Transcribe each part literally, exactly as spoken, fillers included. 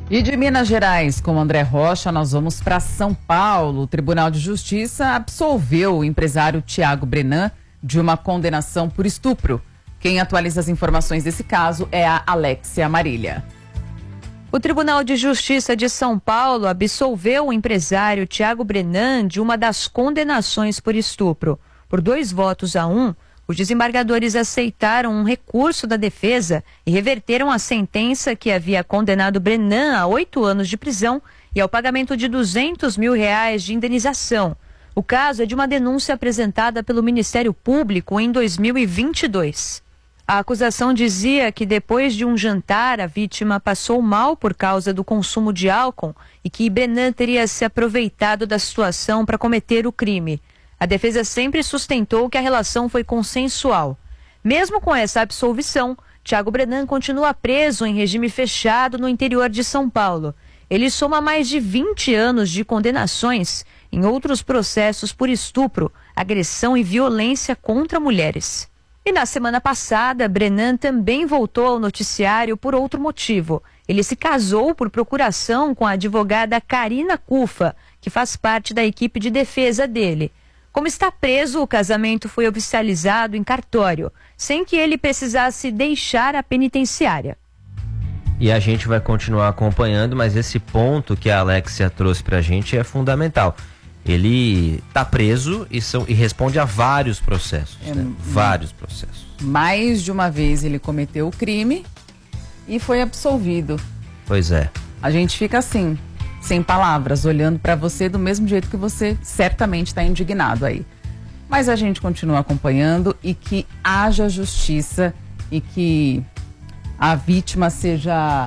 E de Minas Gerais, com André Rocha, nós vamos para São Paulo. O Tribunal de Justiça absolveu o empresário Tiago Brenan de uma condenação por estupro. Quem atualiza as informações desse caso é a Alexia Marília. O Tribunal de Justiça de São Paulo absolveu o empresário Tiago Brenan de uma das condenações por estupro. Por dois votos a um, os desembargadores aceitaram um recurso da defesa e reverteram a sentença que havia condenado Brenan a oito anos de prisão e ao pagamento de duzentos mil reais de indenização. O caso é de uma denúncia apresentada pelo Ministério Público em dois mil e vinte e dois. A acusação dizia que depois de um jantar a vítima passou mal por causa do consumo de álcool e que Brenan teria se aproveitado da situação para cometer o crime. A defesa sempre sustentou que a relação foi consensual. Mesmo com essa absolvição, Tiago Brenan continua preso em regime fechado no interior de São Paulo. Ele soma mais de vinte anos de condenações em outros processos por estupro, agressão e violência contra mulheres. E na semana passada, Brenan também voltou ao noticiário por outro motivo. Ele se casou por procuração com a advogada Karina Cufa, que faz parte da equipe de defesa dele. Como está preso, o casamento foi oficializado em cartório, sem que ele precisasse deixar a penitenciária. E a gente vai continuar acompanhando, mas esse ponto que a Alexia trouxe pra gente é fundamental. Ele está preso e, são, e responde a vários processos, é, né? Vários processos. Mais de uma vez ele cometeu o crime e foi absolvido. Pois é. A gente fica assim, sem palavras, olhando para você do mesmo jeito que você certamente está indignado aí. Mas a gente continua acompanhando e que haja justiça e que a vítima seja...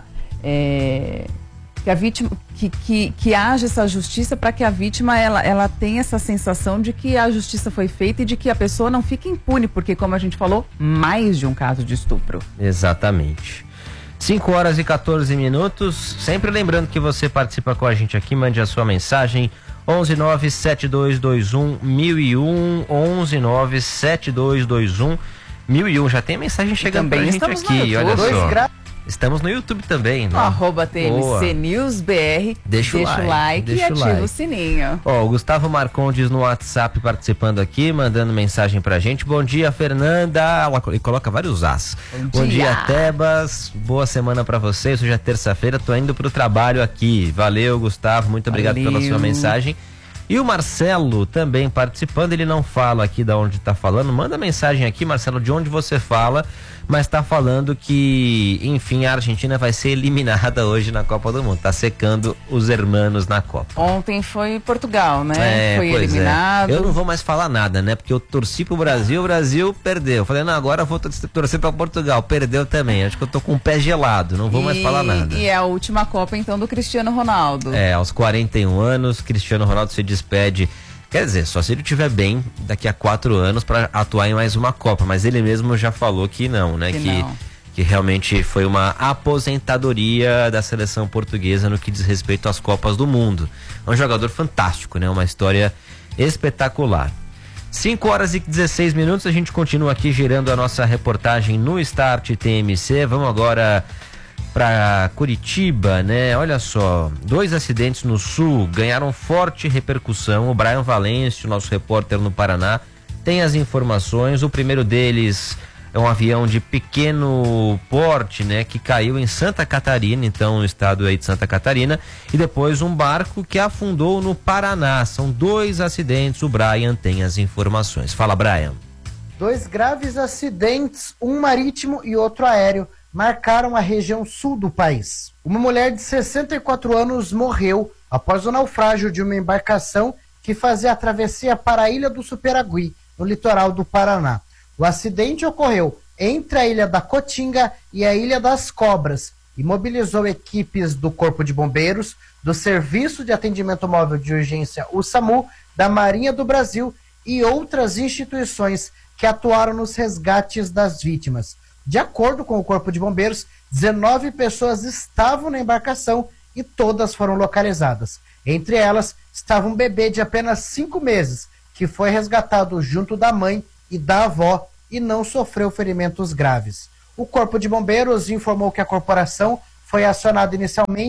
É, que a vítima... Que, que, que haja essa justiça para que a vítima ela, ela tenha essa sensação de que a justiça foi feita e de que a pessoa não fique impune, porque, como a gente falou, mais de um caso de estupro. Exatamente. cinco horas e quatorze minutos. Sempre lembrando que você participa com a gente aqui, mande a sua mensagem. onze nove sete dois dois um mil e um, onze nove sete dois dois um mil e um. Já tem mensagem chegando pra gente aqui, olha só. Gra... Estamos no YouTube também, né? Arroba T M C News B R. Deixa, deixa o like, like deixa e ativa like. o sininho. Ó, o Gustavo Marcondes no WhatsApp participando aqui, mandando mensagem pra gente. Bom dia, Fernanda. E coloca vários as. Bom, Bom dia. dia, Tebas. Boa semana pra vocês. Hoje é terça-feira, tô indo pro trabalho aqui. Valeu, Gustavo. Muito obrigado Valeu. pela sua mensagem. E o Marcelo também participando, ele não fala aqui de onde tá falando, manda mensagem aqui, Marcelo, de onde você fala, mas tá falando que, enfim, a Argentina vai ser eliminada hoje na Copa do Mundo, tá secando os hermanos na Copa. Ontem foi Portugal, né? É, foi eliminado. É. Eu não vou mais falar nada, né? Porque eu torci pro Brasil, o Brasil perdeu. Falei, não, agora eu vou torcer pra Portugal, perdeu também. Acho que eu tô com o pé gelado, não vou e, mais falar nada. E é a última Copa, então, do Cristiano Ronaldo. É, aos quarenta e um anos, Cristiano Ronaldo se despede. Quer dizer, só se ele estiver bem daqui a quatro anos para atuar em mais uma Copa, mas ele mesmo já falou que não, né? Que, que, não. que realmente foi uma aposentadoria da seleção portuguesa no que diz respeito às Copas do Mundo. É um jogador fantástico, né? Uma história espetacular. cinco horas e dezesseis minutos, a gente continua aqui girando a nossa reportagem no Start T M C. Vamos agora para Curitiba, né? Olha só, dois acidentes no sul ganharam forte repercussão. O Brian Valêncio, nosso repórter no Paraná, tem as informações. O primeiro deles é um avião de pequeno porte, né? Que caiu em Santa Catarina, então no estado aí de Santa Catarina. E depois um barco que afundou no Paraná. São dois acidentes, o Brian tem as informações. Fala, Brian. Dois graves acidentes, um marítimo e outro aéreo, marcaram a região sul do país. Uma mulher de sessenta e quatro anos morreu após o naufrágio de uma embarcação que fazia a travessia para a Ilha do Superagui, no litoral do Paraná. O acidente ocorreu entre a Ilha da Cotinga e a Ilha das Cobras e mobilizou equipes do Corpo de Bombeiros, do Serviço de Atendimento Móvel de Urgência, o SAMU, da Marinha do Brasil e outras instituições que atuaram nos resgates das vítimas. De acordo com o Corpo de Bombeiros, dezenove pessoas estavam na embarcação e todas foram localizadas. Entre elas estava um bebê de apenas cinco meses, que foi resgatado junto da mãe e da avó e não sofreu ferimentos graves. O Corpo de Bombeiros informou que a corporação foi acionada inicialmente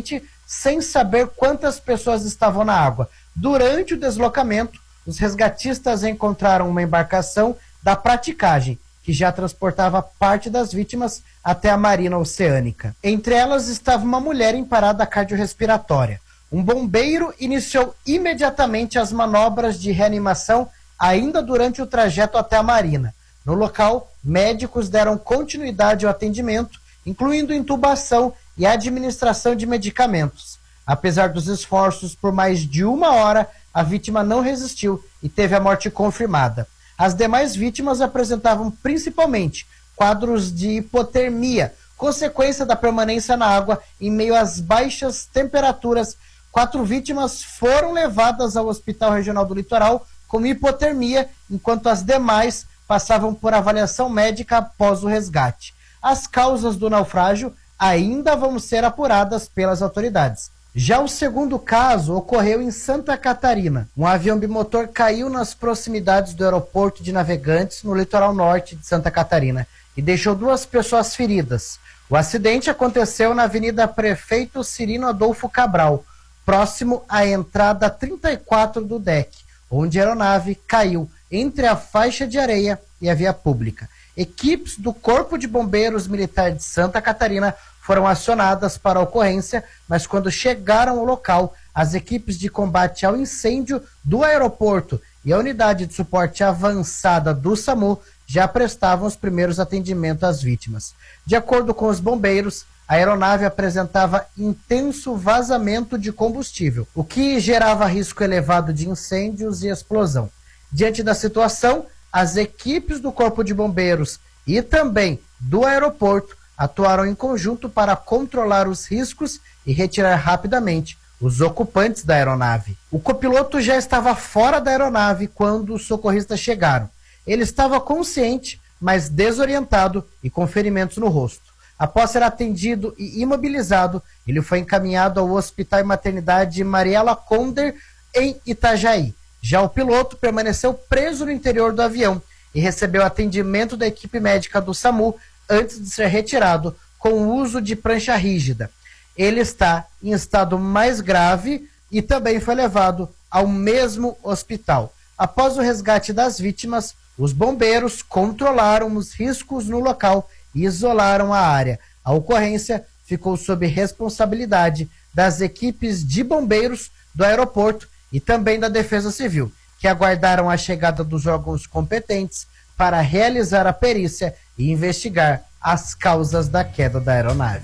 sem saber quantas pessoas estavam na água. Durante o deslocamento, os resgatistas encontraram uma embarcação da Praticagem, que já transportava parte das vítimas até a Marina Oceânica. Entre elas estava uma mulher em parada cardiorrespiratória. Um bombeiro iniciou imediatamente as manobras de reanimação ainda durante o trajeto até a Marina. No local, médicos deram continuidade ao atendimento, incluindo intubação e administração de medicamentos. Apesar dos esforços por mais de uma hora, a vítima não resistiu e teve a morte confirmada. As demais vítimas apresentavam principalmente quadros de hipotermia, consequência da permanência na água em meio às baixas temperaturas. Quatro vítimas foram levadas ao Hospital Regional do Litoral com hipotermia, enquanto as demais passavam por avaliação médica após o resgate. As causas do naufrágio ainda vão ser apuradas pelas autoridades. Já o segundo caso ocorreu em Santa Catarina. Um avião bimotor caiu nas proximidades do aeroporto de Navegantes, no litoral norte de Santa Catarina, e deixou duas pessoas feridas. O acidente aconteceu na Avenida Prefeito Cirino Adolfo Cabral, próximo à entrada trinta e quatro do D E C, onde a aeronave caiu entre a faixa de areia e a via pública. Equipes do Corpo de Bombeiros Militar de Santa Catarina foram acionadas para a ocorrência, mas quando chegaram ao local, as equipes de combate ao incêndio do aeroporto e a unidade de suporte avançada do SAMU já prestavam os primeiros atendimentos às vítimas. De acordo com os bombeiros, a aeronave apresentava intenso vazamento de combustível, o que gerava risco elevado de incêndios e explosão. Diante da situação, as equipes do Corpo de Bombeiros e também do aeroporto atuaram em conjunto para controlar os riscos e retirar rapidamente os ocupantes da aeronave. O copiloto já estava fora da aeronave quando os socorristas chegaram. Ele estava consciente, mas desorientado e com ferimentos no rosto. Após ser atendido e imobilizado, ele foi encaminhado ao Hospital e Maternidade Mariela Conder, em Itajaí. Já o piloto permaneceu preso no interior do avião e recebeu atendimento da equipe médica do SAMU antes de ser retirado com o uso de prancha rígida. Ele está em estado mais grave e também foi levado ao mesmo hospital. Após o resgate das vítimas, os bombeiros controlaram os riscos no local e isolaram a área. A ocorrência ficou sob responsabilidade das equipes de bombeiros do aeroporto e também da Defesa Civil, que aguardaram a chegada dos órgãos competentes para realizar a perícia e investigar as causas da queda da aeronave.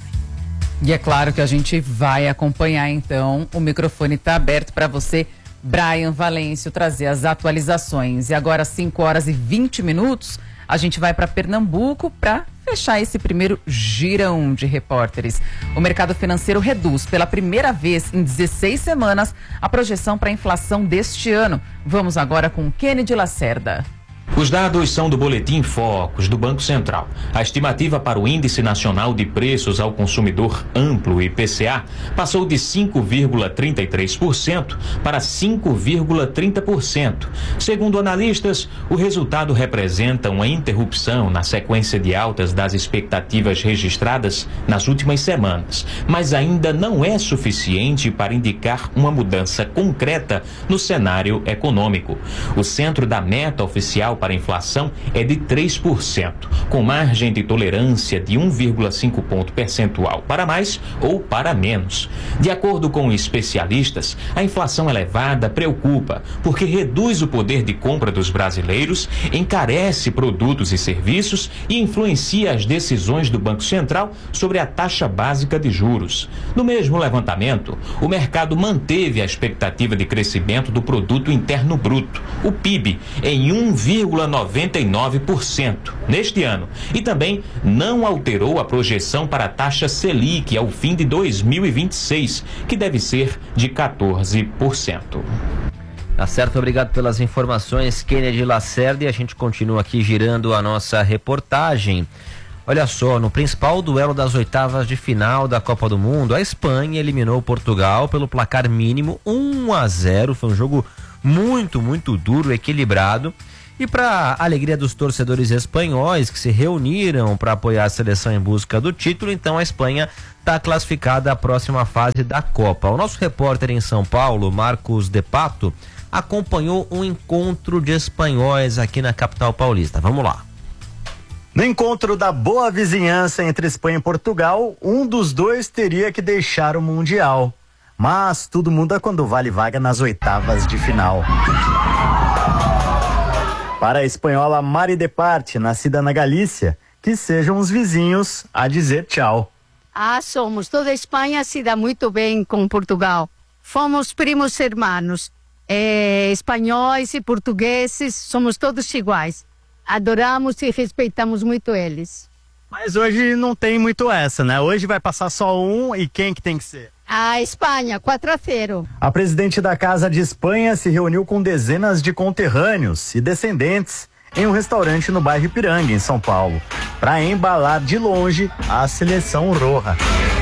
E é claro que a gente vai acompanhar, então, o microfone está aberto para você, Brian Valêncio, trazer as atualizações. E agora, cinco horas e vinte minutos, a gente vai para Pernambuco para fechar esse primeiro girão de repórteres. O mercado financeiro reduz pela primeira vez em dezesseis semanas a projeção para a inflação deste ano. Vamos agora com Kennedy Lacerda. Os dados são do Boletim Focus do Banco Central. A estimativa para o Índice Nacional de Preços ao Consumidor Amplo, I P C A, passou de cinco vírgula trinta e três por cento para cinco vírgula trinta por cento. Segundo analistas, o resultado representa uma interrupção na sequência de altas das expectativas registradas nas últimas semanas, mas ainda não é suficiente para indicar uma mudança concreta no cenário econômico. O centro da meta oficial para a inflação é de três por cento, com margem de tolerância de um vírgula cinco ponto percentual para mais ou para menos. De acordo com especialistas, a inflação elevada preocupa, porque reduz o poder de compra dos brasileiros, encarece produtos e serviços e influencia as decisões do Banco Central sobre a taxa básica de juros. No mesmo levantamento, o mercado manteve a expectativa de crescimento do Produto Interno Bruto, o P I B, em um vírgula noventa e nove por cento neste ano e também não alterou a projeção para a taxa Selic ao fim de dois mil e vinte e seis, que deve ser de quatorze por cento. Tá certo, obrigado pelas informações, Kennedy Lacerda, e a gente continua aqui girando a nossa reportagem. Olha só, no principal duelo das oitavas de final da Copa do Mundo, a Espanha eliminou Portugal pelo placar mínimo um a zero, foi um jogo muito, muito duro, equilibrado. E para alegria dos torcedores espanhóis que se reuniram para apoiar a seleção em busca do título, então a Espanha está classificada à próxima fase da Copa. O nosso repórter em São Paulo, Marcos de Pato, acompanhou um encontro de espanhóis aqui na capital paulista. Vamos lá. No encontro da boa vizinhança entre Espanha e Portugal, um dos dois teria que deixar o Mundial. Mas tudo muda quando vale vaga nas oitavas de final. Para a espanhola Mari de Parte, nascida na Galícia, que sejam os vizinhos a dizer tchau. Ah, somos. Toda a Espanha se dá muito bem com Portugal. Fomos primos hermanos. É, espanhóis e portugueses, somos todos iguais. Adoramos e respeitamos muito eles. Mas hoje não tem muito essa, né? Hoje vai passar só um e quem que tem que ser? A Espanha, quatro a zero. A presidente da Casa de Espanha se reuniu com dezenas de conterrâneos e descendentes em um restaurante no bairro Ipiranga, em São Paulo, para embalar de longe a seleção roja.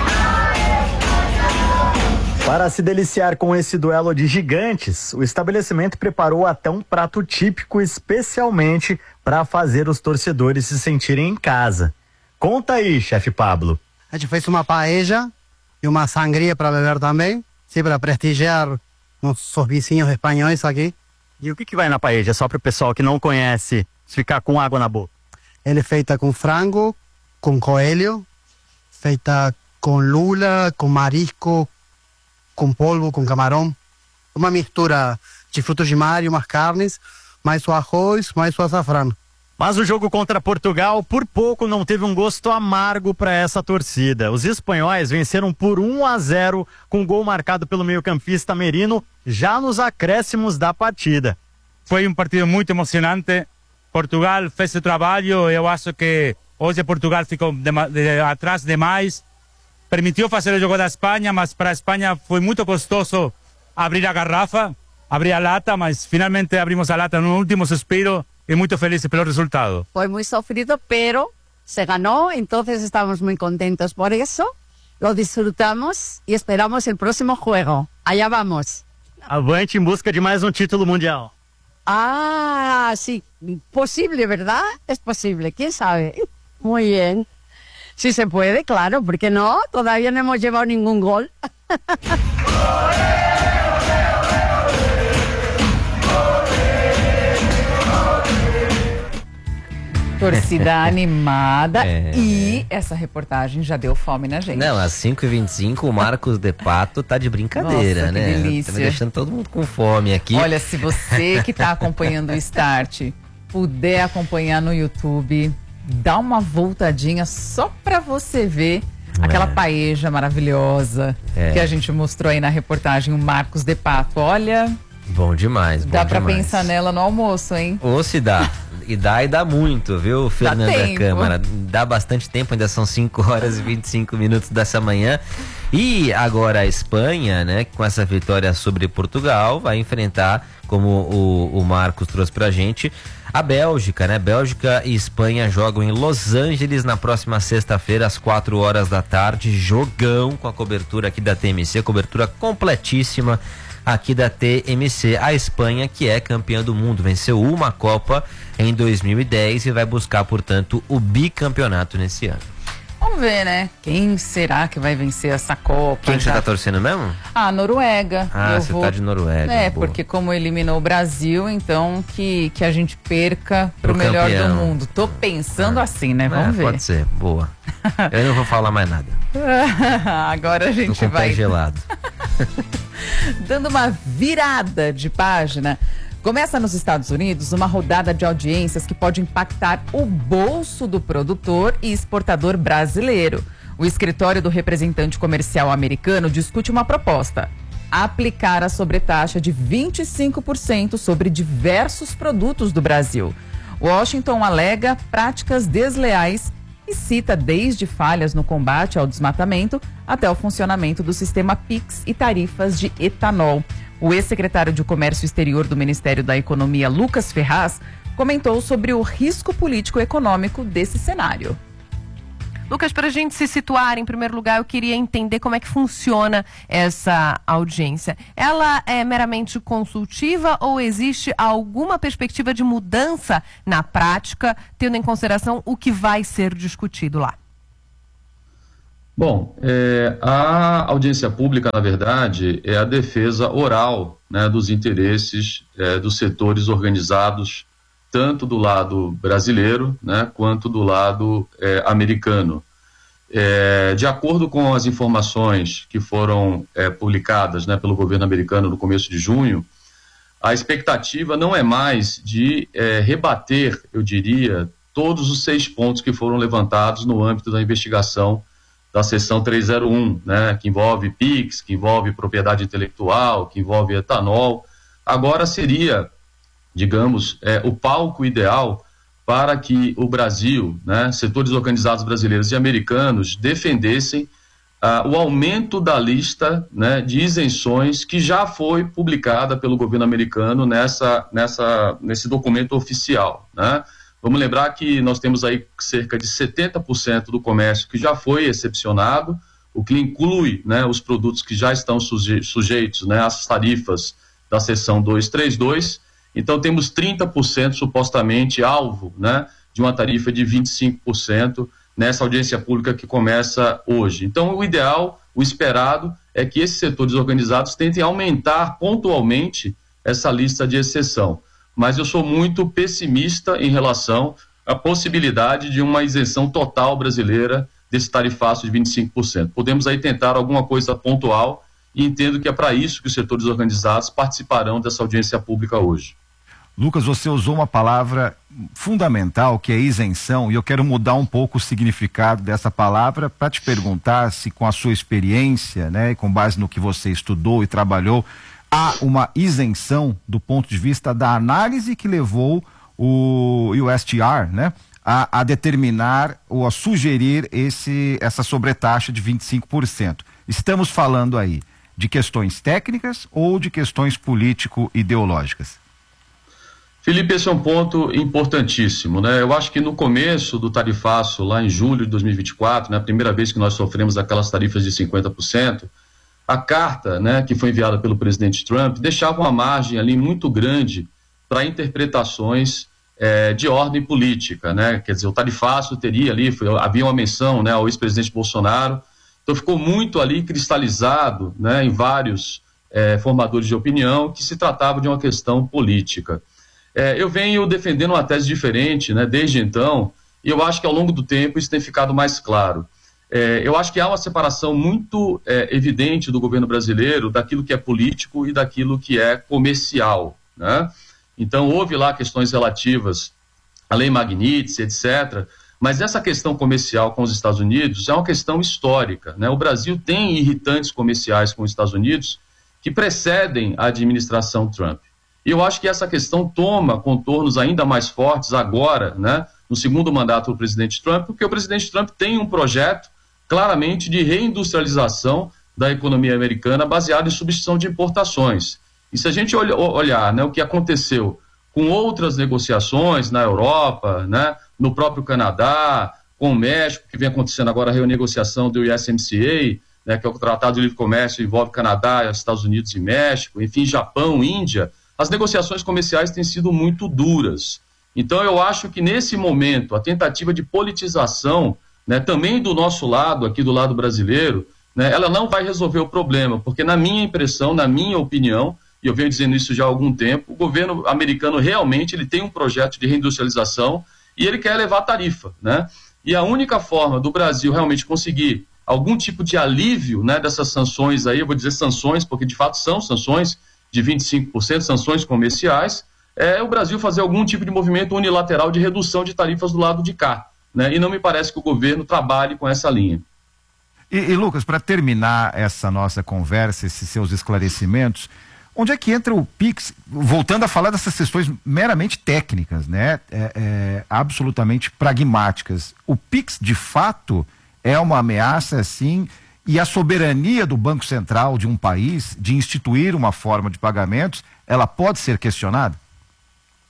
Para se deliciar com esse duelo de gigantes, o estabelecimento preparou até um prato típico especialmente para fazer os torcedores se sentirem em casa. Conta aí, chefe Pablo. A gente fez uma paella e uma sangria para beber também, sim, para prestigiar nossos vizinhos espanhóis aqui. E o que que vai na paella, só para o pessoal que não conhece ficar com água na boca? Ela é feita com frango, com coelho, feita com lula, com marisco, com polvo, com camarão. Uma mistura de frutos de mar e umas carnes, mais o arroz, mais o açafrão. Mas o jogo contra Portugal, por pouco, não teve um gosto amargo para essa torcida. Os espanhóis venceram por um a zero, com gol marcado pelo meio-campista Merino, já nos acréscimos da partida. Foi um partido muito emocionante. Portugal fez o trabalho. Eu acho que hoje Portugal ficou de, de, atrás demais. Permitiu fazer o jogo da Espanha, mas para a Espanha foi muito custoso abrir a garrafa, abrir a lata, mas finalmente abrimos a lata no último suspiro. Y muy felices pelo resultado. Fue muy sufrido, pero se ganó, entonces estamos muy contentos por eso. Lo disfrutamos y esperamos el próximo juego. Allá vamos. Avante em busca de mais um título mundial. Ah, sí, posible, ¿verdad? Es posible, quién sabe. Muy bien. Si se puede, claro, ¿por qué no? Todavía no hemos llevado ningún gol. Torcida animada É. E essa reportagem já deu fome na gente. Não, às cinco e vinte e cinco o Marcos de Pato tá de brincadeira, Nossa, que né? delícia. Tá me deixando todo mundo com fome aqui. Olha, se você que tá acompanhando o Start puder acompanhar no YouTube, dá uma voltadinha só pra você ver aquela É. paeja maravilhosa É. que a gente mostrou aí na reportagem, o Marcos de Pato. Olha, Bom demais, bom dá pra demais. pensar nela no almoço, hein? Ou se dá. E dá e dá muito, viu, Fernanda tempo. Câmara? Dá bastante tempo, ainda são cinco horas e vinte e cinco minutos dessa manhã. E agora a Espanha, né, com essa vitória sobre Portugal, vai enfrentar, como o, o Marcos trouxe pra gente, a Bélgica, né? Bélgica e Espanha jogam em Los Angeles na próxima sexta-feira, às quatro horas da tarde. Jogão com a cobertura aqui da T M C, cobertura completíssima aqui da T M C. A Espanha, que é campeã do mundo, venceu uma Copa em dois mil e dez e vai buscar, portanto, o bicampeonato nesse ano. Vamos ver, né? Quem será que vai vencer essa Copa? Quem que você Já- tá torcendo mesmo? Ah, Noruega. Ah, Eu você vou- tá de Noruega. É, boa. porque como eliminou o Brasil, então que, que a gente perca pro, Pro melhor campeão. do mundo. Tô pensando assim, né? Vamos É, ver. Pode ser, boa. Eu não vou falar mais nada. Agora a Tô gente com o pé vai gelado. dando uma virada de página. Começa nos Estados Unidos uma rodada de audiências que pode impactar o bolso do produtor e exportador brasileiro. O escritório do representante comercial americano discute uma proposta: aplicar a sobretaxa de vinte e cinco por cento sobre diversos produtos do Brasil. Washington alega práticas desleais e cita desde falhas no combate ao desmatamento até o funcionamento do sistema Pix e tarifas de etanol. O ex-secretário de Comércio Exterior do Ministério da Economia, Lucas Ferraz, comentou sobre o risco político-econômico desse cenário. Lucas, para a gente se situar, em primeiro lugar, eu queria entender como é que funciona essa audiência. Ela é meramente consultiva ou existe alguma perspectiva de mudança na prática, tendo em consideração o que vai ser discutido lá? Bom, é, a audiência pública, na verdade, é a defesa oral, né, dos interesses é, dos setores organizados, tanto do lado brasileiro, né, quanto do lado é, americano. É, de acordo com as informações que foram é, publicadas, né, pelo governo americano no começo de junho, a expectativa não é mais de é, rebater, eu diria, todos os seis pontos que foram levantados no âmbito da investigação da seção trezentos e um, né, que envolve PIX, que envolve propriedade intelectual, que envolve etanol. Agora seria, digamos, é, o palco ideal para que o Brasil, né, setores organizados brasileiros e americanos defendessem ah, o aumento da lista, né, de isenções que já foi publicada pelo governo americano nessa, nessa, nesse documento oficial, né? Vamos lembrar que nós temos aí cerca de setenta por cento do comércio que já foi excepcionado, o que inclui, né, os produtos que já estão suje sujeitos, né, às tarifas da seção duzentos e trinta e dois. Então temos trinta por cento supostamente alvo, né, de uma tarifa de vinte e cinco por cento nessa audiência pública que começa hoje. Então o ideal, o esperado, é que esses setores organizados tentem aumentar pontualmente essa lista de exceção. Mas eu sou muito pessimista em relação à possibilidade de uma isenção total brasileira desse tarifaço de vinte e cinco por cento. Podemos aí tentar alguma coisa pontual e entendo que é para isso que os setores organizados participarão dessa audiência pública hoje. Lucas, você usou uma palavra fundamental, que é isenção, e eu quero mudar um pouco o significado dessa palavra para te perguntar se, com a sua experiência, né, e com base no que você estudou e trabalhou, há uma isenção do ponto de vista da análise que levou o U S T R, né, a, a determinar ou a sugerir esse, essa sobretaxa de vinte e cinco por cento. Estamos falando aí de questões técnicas ou de questões político-ideológicas? Felipe, esse é um ponto importantíssimo, né? Eu acho que no começo do tarifaço, lá em julho de dois mil e vinte e quatro, né, a primeira vez que nós sofremos aquelas tarifas de cinquenta por cento, a carta, né, que foi enviada pelo presidente Trump deixava uma margem ali muito grande para interpretações eh, de ordem política, né? Quer dizer, o tarifaço teria ali, foi, havia uma menção, né, ao ex-presidente Bolsonaro, então ficou muito ali cristalizado, né, em vários eh, formadores de opinião que se tratava de uma questão política. Eh, eu venho defendendo uma tese diferente, né, desde então, e eu acho que ao longo do tempo isso tem ficado mais claro. É, eu acho que há uma separação muito é, evidente do governo brasileiro daquilo que é político e daquilo que é comercial, né? Então houve lá questões relativas à lei Magnitsky, etcétera, mas essa questão comercial com os Estados Unidos é uma questão histórica, né? O Brasil tem irritantes comerciais com os Estados Unidos que precedem a administração Trump. E eu acho que essa questão toma contornos ainda mais fortes agora, né, no segundo mandato do presidente Trump, porque o presidente Trump tem um projeto claramente de reindustrialização da economia americana baseado em substituição de importações. E se a gente olha, olhar, né, o que aconteceu com outras negociações na Europa, né, no próprio Canadá, com o México, que vem acontecendo agora a renegociação do U S M C A, né, que é o Tratado de Livre Comércio, envolve Canadá, Estados Unidos e México, enfim, Japão, Índia, as negociações comerciais têm sido muito duras. Então eu acho que nesse momento a tentativa de politização, né, também do nosso lado, aqui do lado brasileiro, né, ela não vai resolver o problema, porque na minha impressão, na minha opinião, e eu venho dizendo isso já há algum tempo, o governo americano realmente ele tem um projeto de reindustrialização e ele quer elevar a tarifa, né? E a única forma do Brasil realmente conseguir algum tipo de alívio, né, dessas sanções aí, eu vou dizer sanções, porque de fato são sanções de vinte e cinco por cento, sanções comerciais, é o Brasil fazer algum tipo de movimento unilateral de redução de tarifas do lado de cá, né? E não me parece que o governo trabalhe com essa linha. E, e Lucas, para terminar essa nossa conversa, esses seus esclarecimentos, onde é que entra o PIX, voltando a falar dessas questões meramente técnicas, né? É, é, absolutamente pragmáticas. O PIX, de fato, é uma ameaça, assim, e a soberania do Banco Central de um país de instituir uma forma de pagamentos, ela pode ser questionada?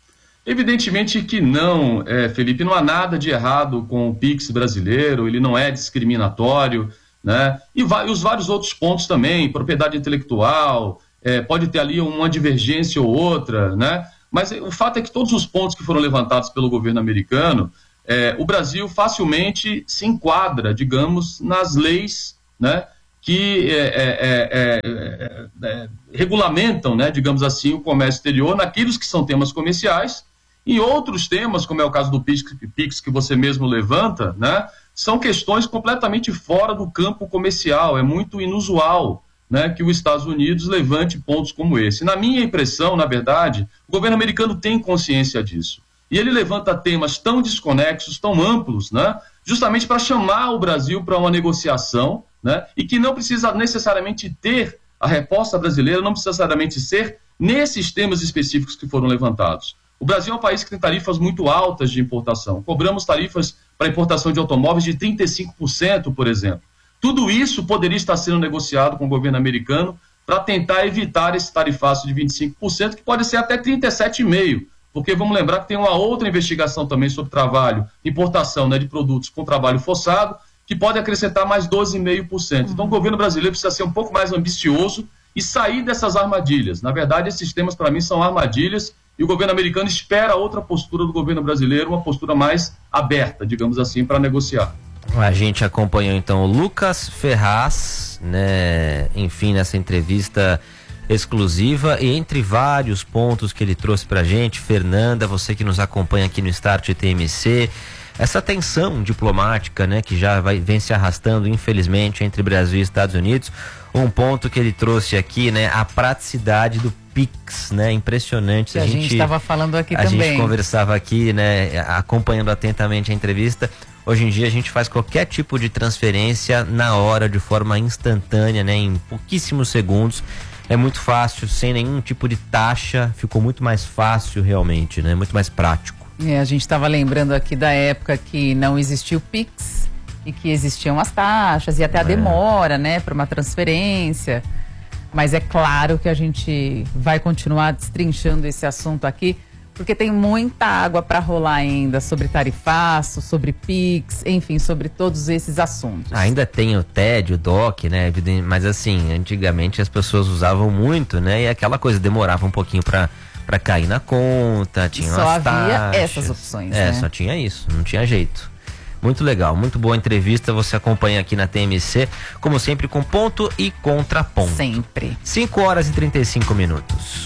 Evidentemente que não, é, Felipe, não há nada de errado com o Pix brasileiro, ele não é discriminatório, né? E vai, os vários outros pontos também, propriedade intelectual, é, pode ter ali uma divergência ou outra, né? Mas o fato é que todos os pontos que foram levantados pelo governo americano, é, o Brasil facilmente se enquadra, digamos, nas leis, né, que é, é, é, é, é, regulamentam, né, digamos assim, o comércio exterior naqueles que são temas comerciais. Em outros temas, como é o caso do Pix, Pix que você mesmo levanta, né, são questões completamente fora do campo comercial. É muito inusual, né, que os Estados Unidos levante pontos como esse. Na minha impressão, na verdade, o governo americano tem consciência disso. E ele levanta temas tão desconexos, tão amplos, né, justamente para chamar o Brasil para uma negociação, né, e que não precisa necessariamente ter a resposta brasileira, não precisa necessariamente ser nesses temas específicos que foram levantados. O Brasil é um país que tem tarifas muito altas de importação. Cobramos tarifas para importação de automóveis de trinta e cinco por cento, por exemplo. Tudo isso poderia estar sendo negociado com o governo americano para tentar evitar esse tarifaço de vinte e cinco por cento, que pode ser até trinta e sete vírgula cinco por cento, porque vamos lembrar que tem uma outra investigação também sobre trabalho, importação, né, de produtos com trabalho forçado, que pode acrescentar mais doze vírgula cinco por cento. Uhum. Então o governo brasileiro precisa ser um pouco mais ambicioso e sair dessas armadilhas. Na verdade, esses temas para mim são armadilhas, e o governo americano espera outra postura do governo brasileiro, uma postura mais aberta, digamos assim, para negociar. A gente acompanhou então o Lucas Ferraz, né, enfim, nessa entrevista exclusiva, e entre vários pontos que ele trouxe pra gente, Fernanda, você que nos acompanha aqui no Start T M C, essa tensão diplomática, né, que já vai, vem se arrastando, infelizmente, entre Brasil e Estados Unidos. Um ponto que ele trouxe aqui, né, a praticidade do Pix, né, impressionante. Que a, a gente estava falando aqui a também. A gente conversava aqui, né, acompanhando atentamente a entrevista. Hoje em dia a gente faz qualquer tipo de transferência na hora, de forma instantânea, né, em pouquíssimos segundos. É muito fácil, sem nenhum tipo de taxa, ficou muito mais fácil realmente, né, muito mais prático. É, a gente estava lembrando aqui da época que não existia o Pix e que existiam as taxas e até a é. demora, né, para uma transferência. Mas é claro que a gente vai continuar destrinchando esse assunto aqui, porque tem muita água para rolar ainda sobre tarifaço, sobre Pix, enfim, sobre todos esses assuntos. Ainda tem o T E D, o D O C, né? Mas assim, antigamente as pessoas usavam muito, né? E aquela coisa demorava um pouquinho para para cair na conta, tinha só umas havia taxas. essas opções, É, né? só tinha isso, não tinha jeito. Muito legal, muito boa entrevista, você acompanha aqui na T M C, como sempre, com ponto e contraponto. Sempre. cinco horas e trinta e cinco minutos.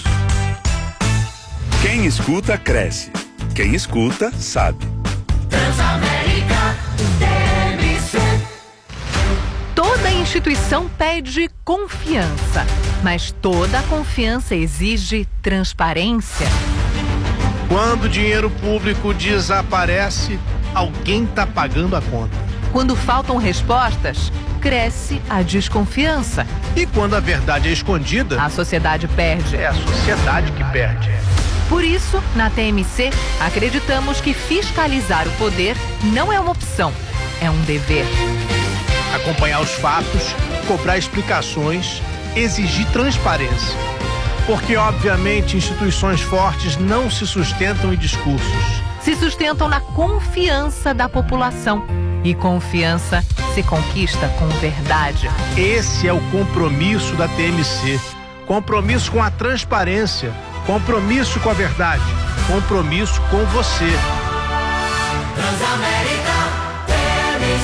Quem escuta, cresce. Quem escuta, sabe. Transamérica T M C. Toda instituição pede confiança, mas toda confiança exige transparência. Quando o dinheiro público desaparece, alguém está pagando a conta. Quando faltam respostas, cresce a desconfiança. E quando a verdade é escondida, a sociedade perde. É a sociedade que perde. Por isso, na T M C, acreditamos que fiscalizar o poder não é uma opção, é um dever. Acompanhar os fatos, cobrar explicações, exigir transparência. Porque, obviamente, instituições fortes não se sustentam em discursos. Se sustentam na confiança da população. E confiança se conquista com verdade. Esse é o compromisso da T M C. Compromisso com a transparência. Compromisso com a verdade. Compromisso com você. Transamérica T M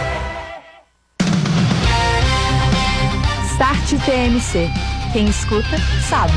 C. Start T M C. Quem escuta, sabe.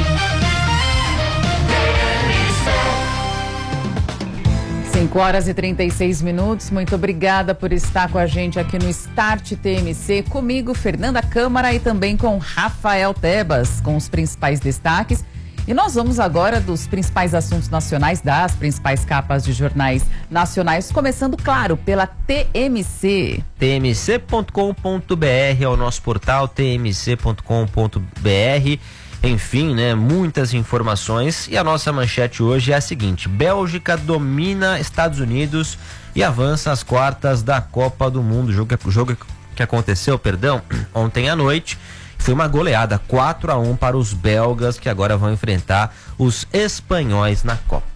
cinco horas e trinta e seis minutos. Muito obrigada por estar com a gente aqui no Start T M C. Comigo, Fernanda Câmara, e também com Rafael Tebas, com os principais destaques. E nós vamos agora dos principais assuntos nacionais, das principais capas de jornais nacionais, começando, claro, pela T M C. T M C ponto com ponto B R é o nosso portal, T M C ponto com ponto B R. Enfim, né, muitas informações, e a nossa manchete hoje é a seguinte: Bélgica domina Estados Unidos e avança às quartas da Copa do Mundo. O jogo, o jogo que aconteceu, perdão, ontem à noite. Foi uma goleada, quatro a um para os belgas, que agora vão enfrentar os espanhóis na Copa.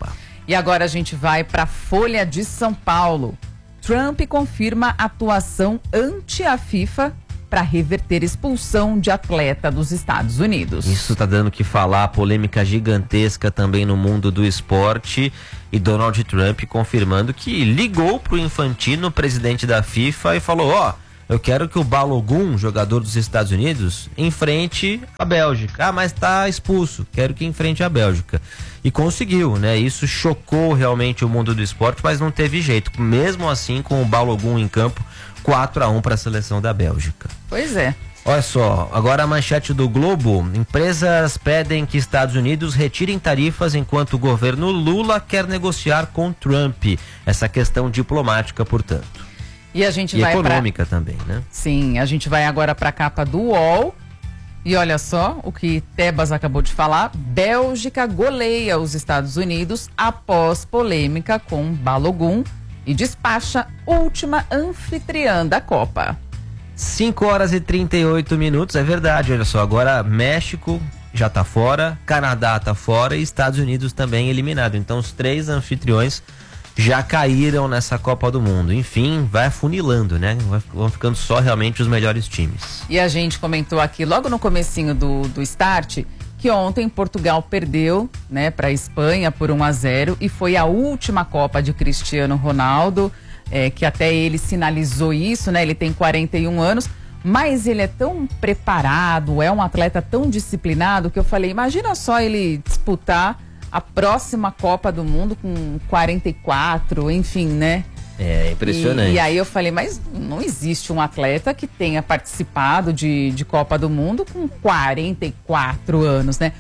E agora a gente vai para a Folha de São Paulo. Trump confirma atuação ante a FIFA para reverter expulsão de atleta dos Estados Unidos. Isso tá dando que falar, polêmica gigantesca também no mundo do esporte, e Donald Trump confirmando que ligou pro Infantino, presidente da FIFA, e falou: ó, oh, eu quero que o Balogun, jogador dos Estados Unidos, enfrente a Bélgica. Ah, mas tá expulso, quero que enfrente a Bélgica. E conseguiu, né? Isso chocou realmente o mundo do esporte, mas não teve jeito. Mesmo assim, com o Balogun em campo, quatro a um para a seleção da Bélgica. Pois é. Olha só, agora a manchete do Globo: empresas pedem que Estados Unidos retirem tarifas enquanto o governo Lula quer negociar com Trump. Essa questão diplomática, portanto. E a gente e vai econômica pra... também, né? Sim, a gente vai agora para a capa do U O L. E olha só o que Tebas acabou de falar: Bélgica goleia os Estados Unidos após polêmica com Balogun e despacha última anfitriã da Copa. cinco horas e trinta e oito minutos, é verdade, olha só, agora México já tá fora, Canadá tá fora e Estados Unidos também eliminado. Então os três anfitriões já caíram nessa Copa do Mundo. Enfim, vai afunilando, né? Vão ficando só realmente os melhores times. E a gente comentou aqui logo no comecinho do, do Start que ontem Portugal perdeu, né, para a Espanha por um a zero e foi a última Copa de Cristiano Ronaldo, é, que até ele sinalizou isso, né? Ele tem quarenta e um anos, mas ele é tão preparado, é um atleta tão disciplinado que eu falei, imagina só ele disputar a próxima Copa do Mundo com quarenta e quatro, enfim, né? É impressionante. E, e aí eu falei, mas não existe um atleta que tenha participado de, de Copa do Mundo com quarenta e quatro anos, né?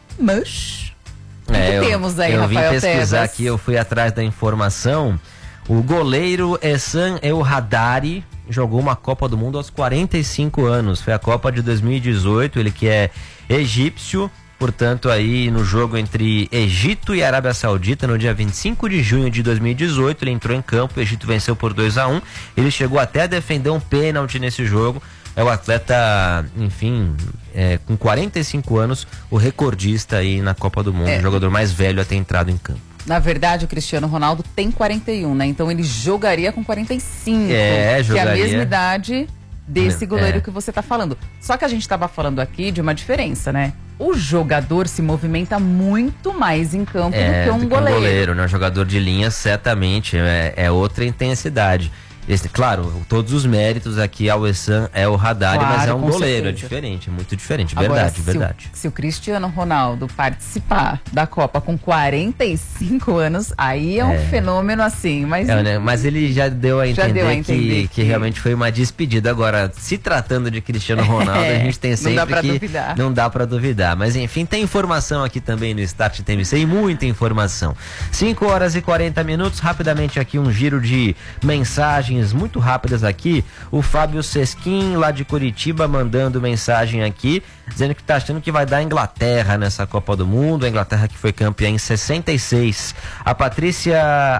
Mas o é, que temos aí, eu, eu Rafael vim pesquisar Tebas? aqui, eu fui atrás da informação. O goleiro Ehsan El Haddari jogou uma Copa do Mundo aos quarenta e cinco anos. Foi a Copa de dois mil e dezoito, ele que é egípcio. Portanto, aí no jogo entre Egito e Arábia Saudita, no dia vinte e cinco de junho de dois mil e dezoito, ele entrou em campo, o Egito venceu por dois a um, ele chegou até a defender um pênalti nesse jogo. É o atleta, enfim, é, com quarenta e cinco anos, o recordista aí na Copa do Mundo, é. O jogador mais velho a ter entrado em campo. Na verdade, o Cristiano Ronaldo tem quarenta e um, né? Então ele jogaria com quarenta e cinco, é, jogaria. Que é a mesma idade desse goleiro é. que você tá falando. Só que a gente tava falando aqui de uma diferença, né? O jogador se movimenta muito mais em campo é, do que um do que goleiro. Um goleiro, né? Um jogador de linha, certamente, é, é outra intensidade. Esse, claro, todos os méritos aqui ao Ehsan El Haddari, claro, mas é um goleiro, certeza. É diferente, é muito diferente, Agora, verdade, se verdade. O, se o Cristiano Ronaldo participar da Copa com quarenta e cinco anos, aí é um é. fenômeno assim, mas... É, né? Mas ele já deu a entender, deu a entender que, que... que realmente foi uma despedida. Agora, se tratando de Cristiano Ronaldo, é, a gente tem sempre não dá pra que... duvidar. Não dá pra duvidar. Mas enfim, tem informação aqui também no Start T M C e muita informação. cinco horas e quarenta minutos, rapidamente aqui um giro de mensagens muito rápidas aqui. O Fábio Sesquim, lá de Curitiba, mandando mensagem aqui, dizendo que tá achando que vai dar a Inglaterra nessa Copa do Mundo, a Inglaterra que foi campeã em sessenta e seis. A Patrícia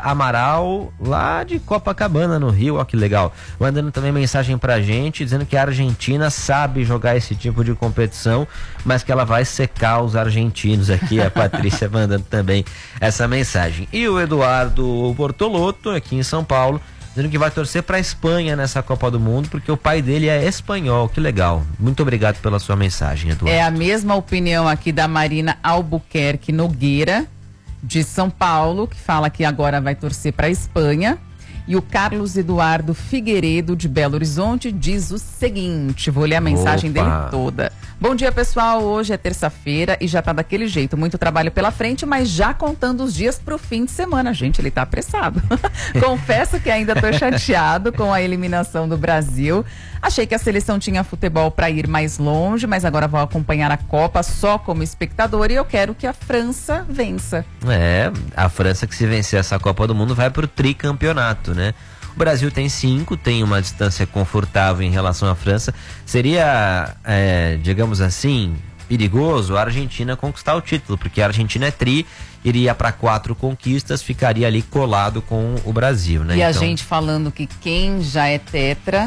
Amaral, lá de Copacabana, no Rio, ó que legal, mandando também mensagem pra gente, dizendo que a Argentina sabe jogar esse tipo de competição, mas que ela vai secar os argentinos aqui, a Patrícia mandando também essa mensagem. E o Eduardo Bortolotto, aqui em São Paulo, dizendo que vai torcer para a Espanha nessa Copa do Mundo, porque o pai dele é espanhol. Que legal. Muito obrigado pela sua mensagem, Eduardo. É a mesma opinião aqui da Marina Albuquerque Nogueira, de São Paulo, que fala que agora vai torcer para a Espanha. E o Carlos Eduardo Figueiredo, de Belo Horizonte, diz o seguinte, vou ler a mensagem Opa. dele toda. Bom dia, pessoal, hoje é terça-feira e já tá daquele jeito, muito trabalho pela frente, mas já contando os dias pro fim de semana. Gente, ele tá apressado. Confesso que ainda tô chateado com a eliminação do Brasil. Achei que a seleção tinha futebol para ir mais longe, mas agora vou acompanhar a Copa só como espectador e eu quero que a França vença. É, a França que se vencer essa Copa do Mundo vai pro tricampeonato, né? O Brasil tem cinco, tem uma distância confortável em relação à França. Seria, é, digamos assim, perigoso a Argentina conquistar o título, porque a Argentina é tri, iria para quatro conquistas, ficaria ali colado com o Brasil, né? E então... a gente falando que quem já é tetra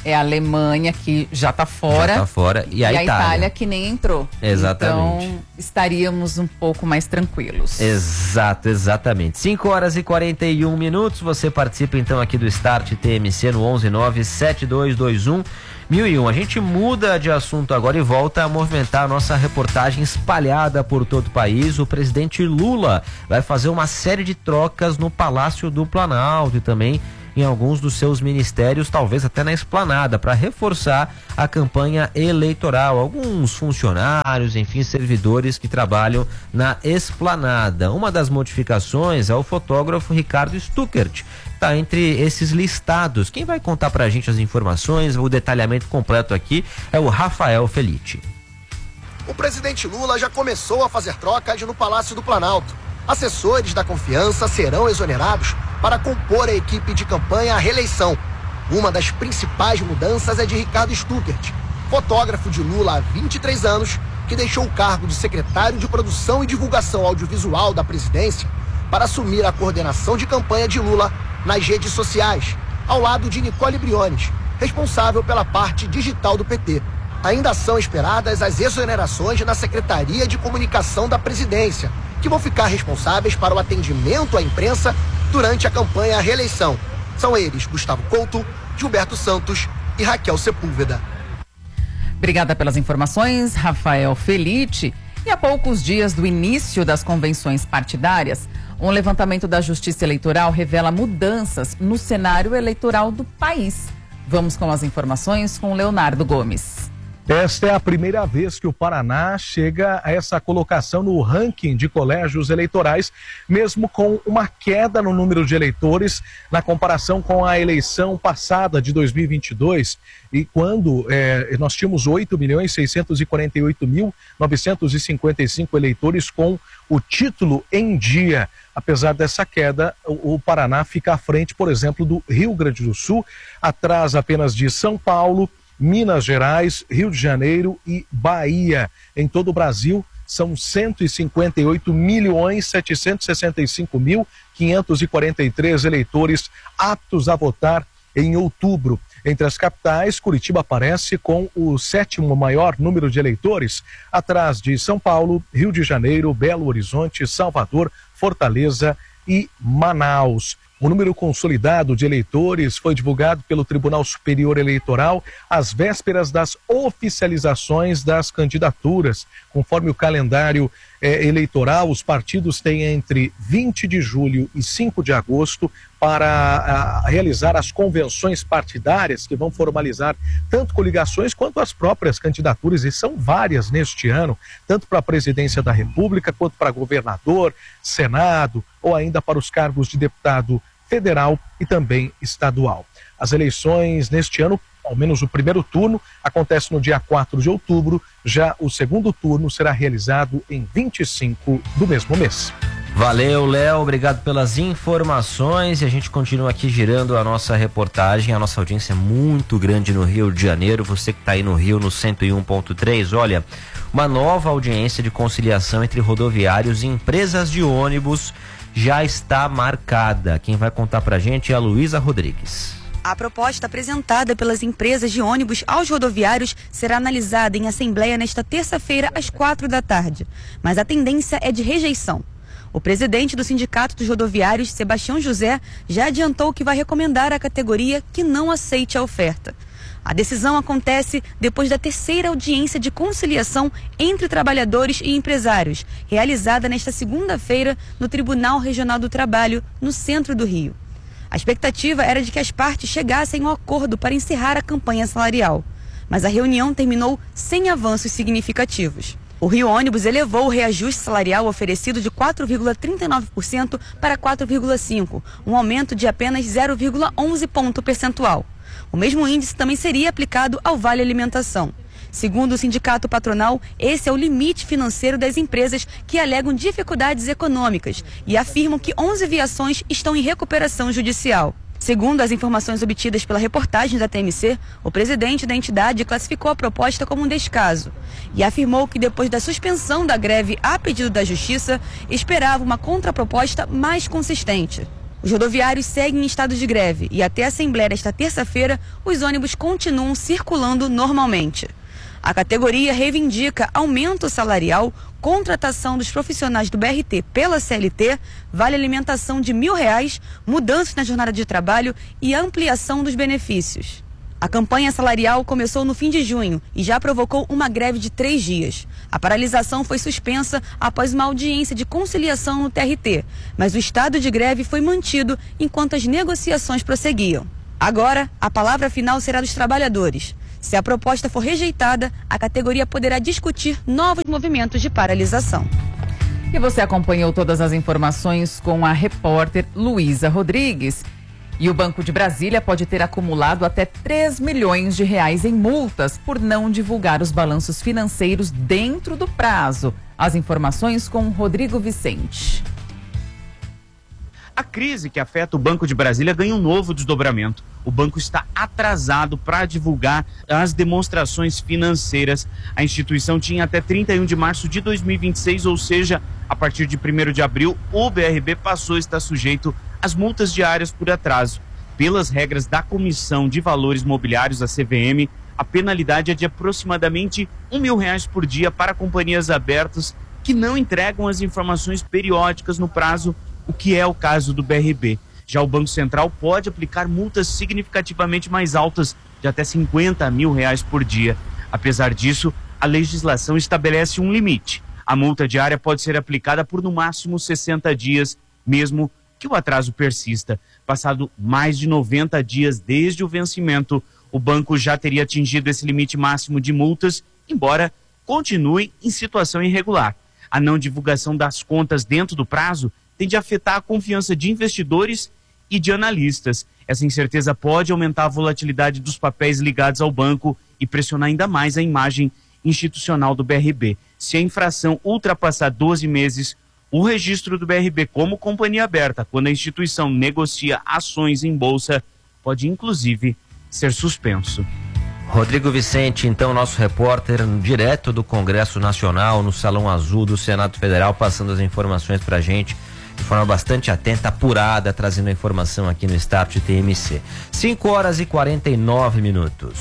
é a Alemanha, que já está fora. Já tá fora. E a e Itália. a Itália, que nem entrou. Exatamente. Então, estaríamos um pouco mais tranquilos. Exato, exatamente. cinco horas e quarenta e um minutos. Você participa então aqui do Start T M C no onze nove sete dois dois um mil e um. A gente muda de assunto agora e volta a movimentar a nossa reportagem espalhada por todo o país. O presidente Lula vai fazer uma série de trocas no Palácio do Planalto e também em alguns dos seus ministérios, talvez até na esplanada, para reforçar a campanha eleitoral. Alguns funcionários, enfim, servidores que trabalham na esplanada. Uma das modificações é o fotógrafo Ricardo Stuckert, está entre esses listados. Quem vai contar para a gente as informações, o detalhamento completo aqui, é o Rafael Felitti. O presidente Lula já começou a fazer trocas no Palácio do Planalto. Assessores da confiança serão exonerados para compor a equipe de campanha à reeleição. Uma das principais mudanças é de Ricardo Stuckert, fotógrafo de Lula há vinte e três anos, que deixou o cargo de secretário de Produção e Divulgação Audiovisual da presidência para assumir a coordenação de campanha de Lula nas redes sociais, ao lado de Nicole Briones, responsável pela parte digital do P T. Ainda são esperadas as exonerações na Secretaria de Comunicação da Presidência, que vão ficar responsáveis para o atendimento à imprensa durante a campanha à reeleição. São eles Gustavo Couto, Gilberto Santos e Raquel Sepúlveda. Obrigada pelas informações, Rafael Felitti. E a poucos dias do início das convenções partidárias, um levantamento da Justiça Eleitoral revela mudanças no cenário eleitoral do país. Vamos com as informações com Leonardo Gomes. Esta é a primeira vez que o Paraná chega a essa colocação no ranking de colégios eleitorais, mesmo com uma queda no número de eleitores na comparação com a eleição passada de dois mil e vinte e dois, e quando é, nós tínhamos oito milhões seiscentos e quarenta e oito mil novecentos e cinquenta e cinco eleitores com o título em dia. Apesar dessa queda, o, o Paraná fica à frente, por exemplo, do Rio Grande do Sul, atrás apenas de São Paulo, Minas Gerais, Rio de Janeiro e Bahia. Em todo o Brasil, são cento e cinquenta e oito milhões setecentos e sessenta e cinco mil quinhentos e quarenta e três eleitores aptos a votar em outubro. Entre as capitais, Curitiba aparece com o sétimo maior número de eleitores, atrás de São Paulo, Rio de Janeiro, Belo Horizonte, Salvador, Fortaleza e Manaus. O número consolidado de eleitores foi divulgado pelo Tribunal Superior Eleitoral às vésperas das oficializações das candidaturas. Conforme o calendário eh, eleitoral, os partidos têm entre vinte de julho e cinco de agosto para a, realizar as convenções partidárias, que vão formalizar tanto coligações quanto as próprias candidaturas, e são várias neste ano, tanto para a presidência da República, quanto para governador, Senado, ou ainda para os cargos de deputado federal e também estadual. As eleições neste ano, ao menos o primeiro turno, acontece no dia quatro de outubro, já o segundo turno será realizado em vinte e cinco do mesmo mês. Valeu, Léo, obrigado pelas informações, e a gente continua aqui girando a nossa reportagem. A nossa audiência é muito grande no Rio de Janeiro. Você que está aí no Rio, no cento e um ponto três, olha, uma nova audiência de conciliação entre rodoviários e empresas de ônibus já está marcada. Quem vai contar pra gente é a Luísa Rodrigues. A proposta apresentada pelas empresas de ônibus aos rodoviários será analisada em assembleia nesta terça-feira às quatro da tarde, mas a tendência é de rejeição. O presidente do Sindicato dos Rodoviários, Sebastião José, já adiantou que vai recomendar à categoria que não aceite a oferta. A decisão acontece depois da terceira audiência de conciliação entre trabalhadores e empresários, realizada nesta segunda-feira no Tribunal Regional do Trabalho, no centro do Rio. A expectativa era de que as partes chegassem ao acordo para encerrar a campanha salarial, mas a reunião terminou sem avanços significativos. O Rio Ônibus elevou o reajuste salarial oferecido de quatro vírgula trinta e nove por cento para quatro vírgula cinco por cento, um aumento de apenas zero vírgula onze ponto percentual. O mesmo índice também seria aplicado ao Vale Alimentação. Segundo o sindicato patronal, esse é o limite financeiro das empresas que alegam dificuldades econômicas e afirmam que onze viações estão em recuperação judicial. Segundo as informações obtidas pela reportagem da T M C, o presidente da entidade classificou a proposta como um descaso e afirmou que depois da suspensão da greve a pedido da Justiça, esperava uma contraproposta mais consistente. Os rodoviários seguem em estado de greve e até a Assembleia desta terça-feira, os ônibus continuam circulando normalmente. A categoria reivindica aumento salarial, contratação dos profissionais do B R T pela C L T, vale alimentação de mil reais, mudanças na jornada de trabalho e ampliação dos benefícios. A campanha salarial começou no fim de junho e já provocou uma greve de três dias. A paralisação foi suspensa após uma audiência de conciliação no T R T, mas o estado de greve foi mantido enquanto as negociações prosseguiam. Agora, a palavra final será dos trabalhadores. Se a proposta for rejeitada, a categoria poderá discutir novos movimentos de paralisação. E você acompanhou todas as informações com a repórter Luísa Rodrigues. E o Banco de Brasília pode ter acumulado até três milhões de reais em multas por não divulgar os balanços financeiros dentro do prazo. As informações com Rodrigo Vicente. A crise que afeta o Banco de Brasília ganha um novo desdobramento. O banco está atrasado para divulgar as demonstrações financeiras. A instituição tinha até trinta e um de março de dois mil e vinte e seis, ou seja, a partir de primeiro de abril, o B R B passou a estar sujeito às multas diárias por atraso. Pelas regras da Comissão de Valores Mobiliários, a C V M, a penalidade é de aproximadamente um mil reais por dia para companhias abertas que não entregam as informações periódicas no prazo, o que é o caso do B R B. Já o Banco Central pode aplicar multas significativamente mais altas, de até cinquenta mil reais por dia. Apesar disso, a legislação estabelece um limite. A multa diária pode ser aplicada por no máximo sessenta dias, mesmo que o atraso persista. Passado mais de noventa dias desde o vencimento, o banco já teria atingido esse limite máximo de multas, embora continue em situação irregular. A não divulgação das contas dentro do prazo tende a afetar a confiança de investidores e de analistas. Essa incerteza pode aumentar a volatilidade dos papéis ligados ao banco e pressionar ainda mais a imagem institucional do B R B. Se a infração ultrapassar doze meses, o registro do B R B como companhia aberta, quando a instituição negocia ações em bolsa, pode inclusive ser suspenso. Rodrigo Vicente, então, nosso repórter direto do Congresso Nacional, no Salão Azul do Senado Federal, passando as informações pra gente de forma bastante atenta, apurada, trazendo a informação aqui no Start T M C. cinco horas e quarenta e nove minutos.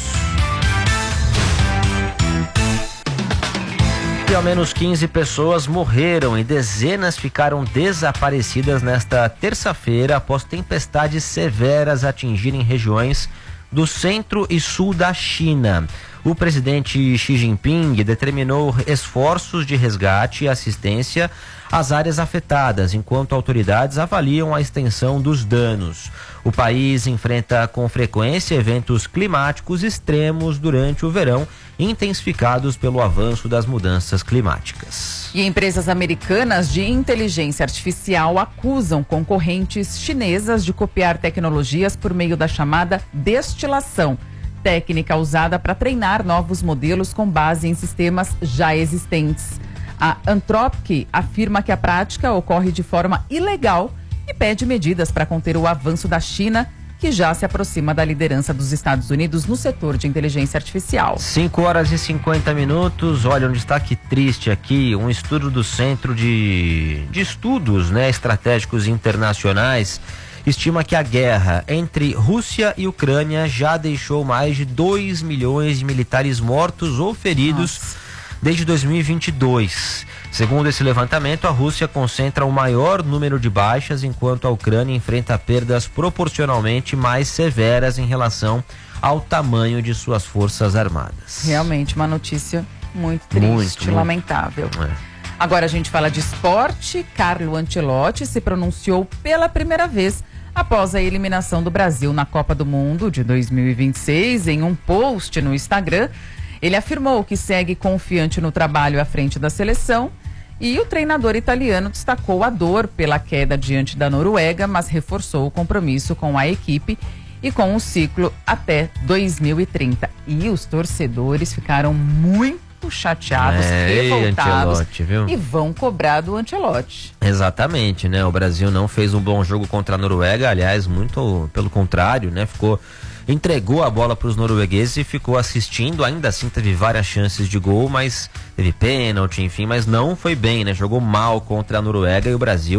E ao menos quinze pessoas morreram e dezenas ficaram desaparecidas nesta terça-feira após tempestades severas atingirem regiões do centro e sul da China. O presidente Xi Jinping determinou esforços de resgate e assistência às áreas afetadas, enquanto autoridades avaliam a extensão dos danos. O país enfrenta com frequência eventos climáticos extremos durante o verão, intensificados pelo avanço das mudanças climáticas. E empresas americanas de inteligência artificial acusam concorrentes chinesas de copiar tecnologias por meio da chamada destilação, técnica usada para treinar novos modelos com base em sistemas já existentes. A Anthropic afirma que a prática ocorre de forma ilegal e pede medidas para conter o avanço da China, que já se aproxima da liderança dos Estados Unidos no setor de inteligência artificial. cinco horas e cinquenta minutos. Olha, um destaque triste aqui, um estudo do Centro de, de Estudos, né, Estratégicos Internacionais estima que a guerra entre Rússia e Ucrânia já deixou mais de dois milhões de militares mortos ou feridos Nossa. desde dois mil e vinte e dois. Segundo esse levantamento, a Rússia concentra o maior número de baixas, enquanto a Ucrânia enfrenta perdas proporcionalmente mais severas em relação ao tamanho de suas forças armadas. Realmente uma notícia muito triste, muito, muito. lamentável. É. Agora a gente fala de esporte. Carlo Ancelotti se pronunciou pela primeira vez após a eliminação do Brasil na Copa do Mundo de dois mil e vinte e seis. Em um post no Instagram, ele afirmou que segue confiante no trabalho à frente da seleção, e o treinador italiano destacou a dor pela queda diante da Noruega, mas reforçou o compromisso com a equipe e com o ciclo até dois mil e trinta. E os torcedores ficaram muito chateados, é, revoltados, Ancelotti, viu? E vão cobrar do Ancelotti. Exatamente, né? O Brasil não fez um bom jogo contra a Noruega, aliás, muito pelo contrário, né? Ficou, entregou a bola para os noruegueses e ficou assistindo. Ainda assim teve várias chances de gol, mas teve pênalti, enfim, mas não foi bem, né? Jogou mal contra a Noruega e o Brasil